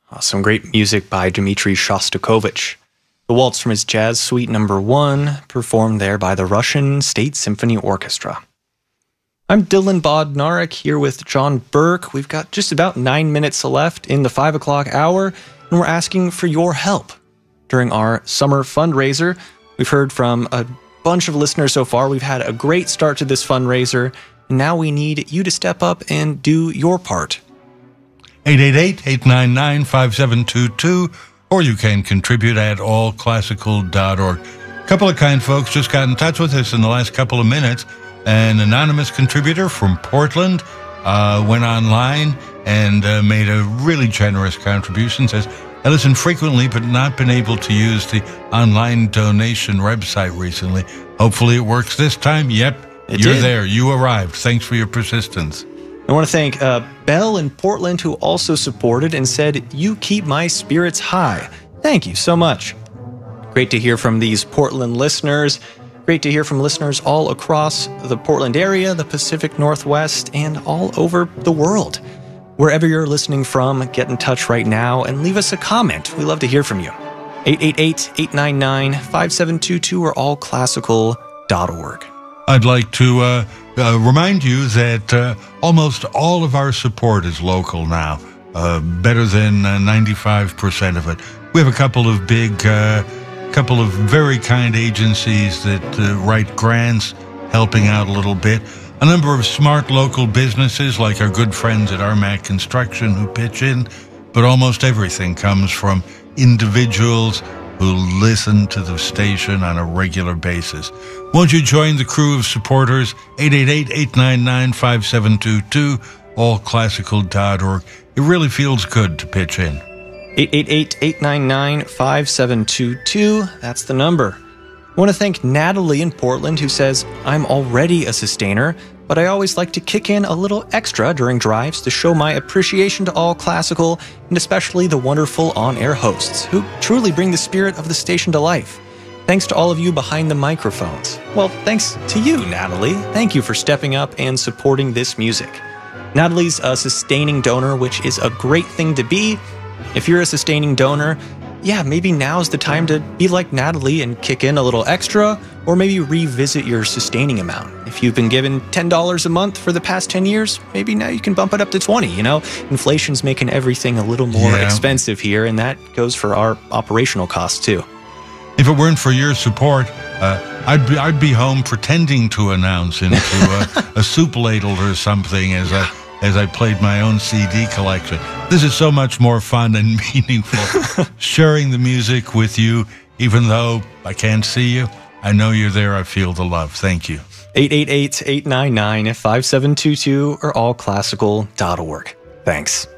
Some great music by Dmitri Shostakovich. The waltz from his Jazz Suite No. 1, performed there by the Russian State Symphony Orchestra. I'm Dylan Bodnarik here with John Burke. We've got just about 9 minutes left in the 5 o'clock hour, and we're asking for your help. During our summer fundraiser, we've heard from a bunch of listeners so far. We've had a great start to this fundraiser, and now we need you to step up and do your part. 888-899-5722, or you can contribute at allclassical.org. A couple of kind folks just got in touch with us in the last couple of minutes. An anonymous contributor from Portland went online and made a really generous contribution. Says, I listen frequently but not been able to use the online donation website recently. Hopefully it works this time. Yep, you're there. You arrived. Thanks for your persistence. I want to thank Belle in Portland, who also supported and said, "You keep my spirits high." Thank you so much. Great to hear from these Portland listeners. Great to hear from listeners all across the Portland area, the Pacific Northwest, and all over the world. Wherever you're listening from, get in touch right now and leave us a comment. We love to hear from you. 888-899-5722 or allclassical.org. I'd like to remind you that almost all of our support is local now, better than 95% of it. We have a couple of very kind agencies that write grants, helping out a little bit. A number of smart local businesses like our good friends at Armac Construction who pitch in, but almost everything comes from individuals who listen to the station on a regular basis. Won't you join the crew of supporters? 888-899-5722, allclassical.org. It really feels good to pitch in. 888-899-5722, that's the number. I want to thank Natalie in Portland, who says, I'm already a sustainer, but I always like to kick in a little extra during drives to show my appreciation to All Classical, and especially the wonderful on-air hosts, who truly bring the spirit of the station to life. Thanks to all of you behind the microphones. Well, thanks to you, Natalie. Thank you for stepping up and supporting this music. Natalie's a sustaining donor, which is a great thing to be. If you're a sustaining donor, yeah, maybe now's the time to be like Natalie and kick in a little extra, or maybe revisit your sustaining amount. If you've been given $10 a month for the past 10 years, maybe now you can bump it up to 20, you know? Inflation's making everything a little more expensive here, and that goes for our operational costs too. If it weren't for your support, I'd be home pretending to announce into a soup ladle or something as I played my own CD collection. This is so much more fun and meaningful. Sharing the music with you, even though I can't see you, I know you're there. I feel the love. Thank you. 888-899-5722 or allclassical.org. Thanks.